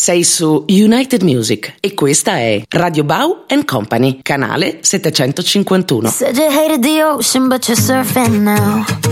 Sei su United Music e questa è Radio Bau & Company, canale 751. Said you hated the ocean but you're surfing now.